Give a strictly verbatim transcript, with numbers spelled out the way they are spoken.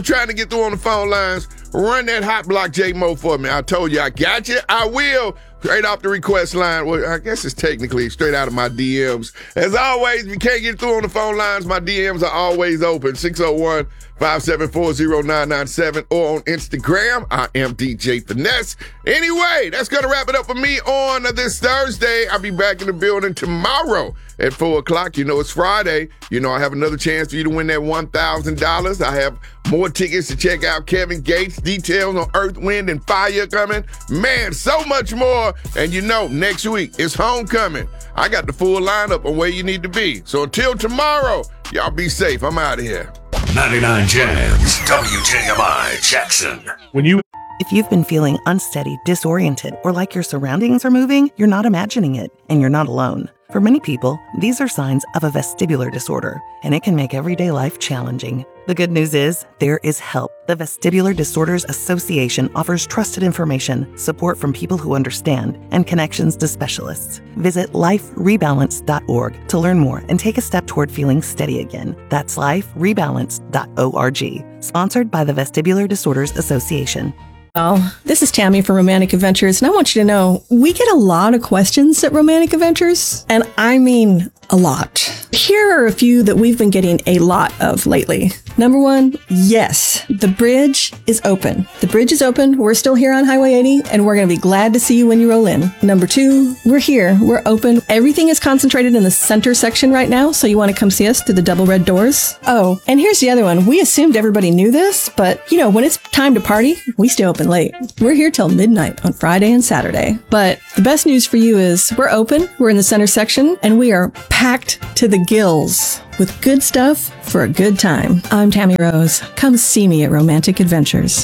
trying to get through on the phone lines, run that hot block J Mo for me. I told you I got you. I will. Straight off the request line. Well, I guess it's technically straight out of my D Ms. As always, if you can't get through on the phone lines, my D Ms are always open. six oh one, five seven four, oh nine nine seven or on Instagram. I am D J Finesse. Anyway, that's going to wrap it up for me on this Thursday. I'll be back in the building tomorrow at four o'clock. You know, it's Friday. You know, I have another chance for you to win that one thousand dollars. I have more tickets to check out Kevin Gates, details on Earth, Wind, and Fire coming. Man, so much more. And you know, next week, it's homecoming. I got the full lineup on where you need to be. So until tomorrow, y'all be safe. I'm out of here. ninety-nine Jams, W J M I Jackson. When you If you've been feeling unsteady, disoriented, or like your surroundings are moving, you're not imagining it, and you're not alone. For many people, these are signs of a vestibular disorder, and it can make everyday life challenging. The good news is, there is help. The Vestibular Disorders Association offers trusted information, support from people who understand, and connections to specialists. Visit life rebalance dot org to learn more and take a step toward feeling steady again. That's life rebalance dot org. Sponsored by the Vestibular Disorders Association. Well, this is Tammy from Romantic Adventures, and I want you to know we get a lot of questions at Romantic Adventures, and I mean a lot. Here are a few that we've been getting a lot of lately. Number one, yes, the bridge is open. The bridge is open. We're still here on Highway eighty, and we're going to be glad to see you when you roll in. Number two, we're here. We're open. Everything is concentrated in the center section right now, so you want to come see us through the double red doors. Oh, and here's the other one. We assumed everybody knew this, but, you know, when it's time to party, we stay open late. We're here till midnight on Friday and Saturday. But the best news for you is we're open, we're in the center section, and we are packed to the gills with good stuff for a good time. I'm Tammy Rose. Come see me at Romantic Adventures.